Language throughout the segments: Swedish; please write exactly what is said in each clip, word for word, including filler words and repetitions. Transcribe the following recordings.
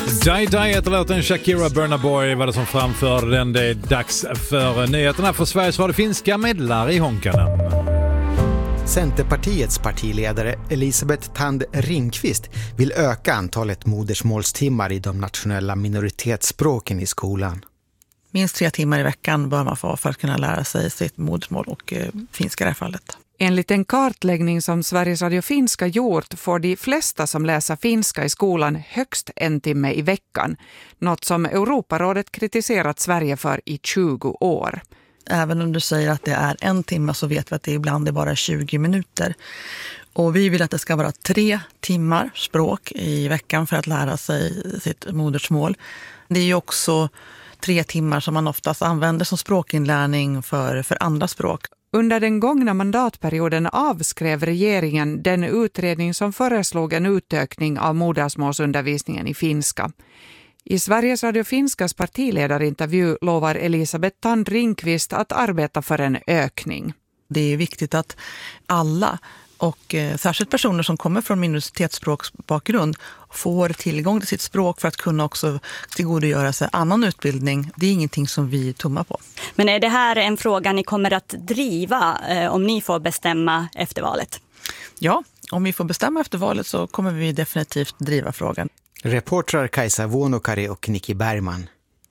Die Die heter låten. Shakira Burna Boy var det som framförde den. Det är dags för nyheterna för Sveriges Radio Finska med Lari Honkanen. Centerpartiets partiledare Elisabeth Tand Ringqvist vill öka antalet modersmålstimmar i de nationella minoritetsspråken i skolan. Minst tre timmar i veckan bör man få för att kunna lära sig sitt modersmål och eh, finska i det här fallet. Enligt en kartläggning som Sveriges Radio Finska gjort får de flesta som läser finska i skolan högst en timme i veckan. Något som Europarådet kritiserat Sverige för i tjugo år. Även om du säger att det är en timme så vet vi att det ibland är bara tjugo minuter. Och vi vill att det ska vara tre timmar språk i veckan för att lära sig sitt modersmål. Det är ju också tre timmar som man oftast använder som språkinlärning för, för andra språk. Under den gångna mandatperioden avskrev regeringen den utredning som föreslog en utökning av modersmålsundervisningen i finska. I Sveriges Radio Finskas partiledarintervju lovar Elisabeth Tand Ringqvist att arbeta för en ökning. Det är viktigt att alla och eh, särskilt personer som kommer från minoritetsspråksbakgrund får tillgång till sitt språk för att kunna också tillgodogöra sig annan utbildning. Det är ingenting som vi tummar på. Men är det här en fråga ni kommer att driva eh, om ni får bestämma efter valet? Ja, om vi får bestämma efter valet så kommer vi definitivt driva frågan. Reportrar Kajsa Vuonokari och Nikki Bergman.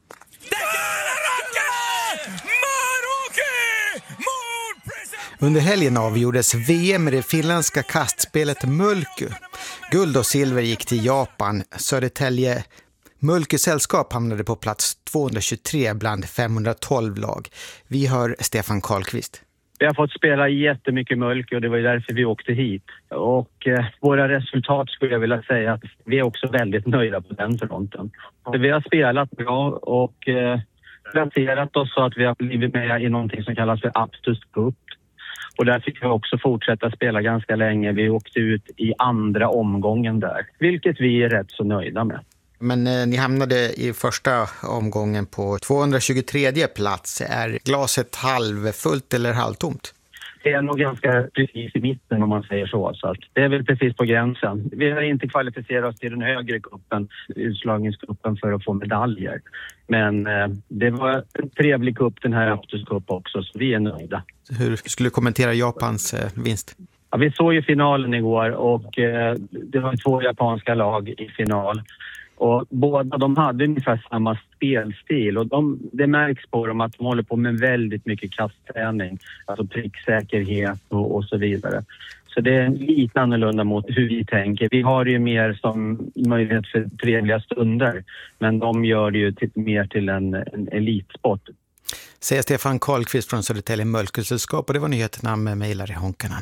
Under helgen avgjordes V M med det finländska kastspelet Mulky. Guld och silver gick till Japan. Södertälje Mulky-sällskap hamnade på plats tvåhundratjugotre bland femhundratolv lag. Vi hör Stefan Karlqvist. Vi har fått spela jättemycket Mulky och det var ju därför vi åkte hit. Och eh, våra resultat skulle jag vilja säga att vi är också väldigt nöjda på den fronten. Vi har spelat bra och eh, placerat oss så att vi har blivit med i någonting som kallas för Aptus Cup. Och där fick vi också fortsätta spela ganska länge. Vi åkte ut i andra omgången där, vilket vi är rätt så nöjda med. Men eh, ni hamnade i första omgången på tvåhundratjugotredje plats. Är glaset halvfullt eller halvtomt? Det är nog ganska precis i mitten om man säger så. Så att det är väl precis på gränsen. Vi har inte kvalificerat oss till den högre kuppen, utslagningskuppen, för att få medaljer. Men eh, det var en trevlig kupp, den här Aptus Cup också, så vi är nöjda. Hur skulle du kommentera Japans eh, vinst? Ja, vi såg ju finalen igår och eh, det var två japanska lag i final. Och båda de hade ungefär samma spelstil och de, det märks på dem att de håller på med väldigt mycket kastträning, alltså pricksäkerhet och, och så vidare. Så det är lite annorlunda mot hur vi tänker. Vi har ju mer som möjlighet för trevliga stunder, men de gör det ju till, mer till en, en elitsport. Säger Stefan Karlqvist från Södertälje Mulky-sällskap och det var nyheterna med mig Lari Honkanen.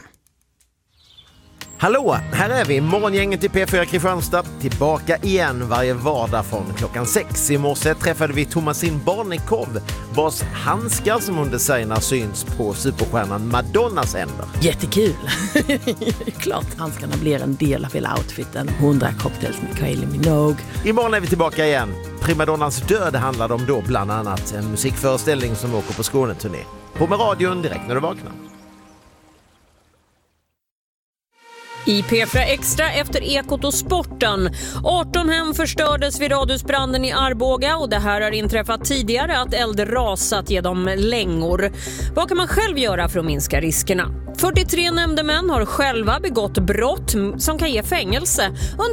Hallå, här är vi, morgongänget i P fyra Kristianstad, tillbaka igen varje vardag från klockan sex. I morse träffade vi Thomasin Barnekow, vars handskar som hon designar syns på superstjärnan Madonnas händer. Jättekul! Klart, handskarna blir en del av hela outfiten. hundra cocktails med Kylie Minogue. Imorgon är vi tillbaka igen. Primadonnans död handlade om då bland annat en musikföreställning som åker på Skåneturné. På med radion direkt när du vaknar. I P fyra Extra efter Ekot och sporten. arton hem förstördes vid radhusbranden i Arboga och det här har inträffat tidigare att eld rasat genom längor. Vad kan man själv göra för att minska riskerna? fyrtiotre nämndemän har själva begått brott som kan ge fängelse under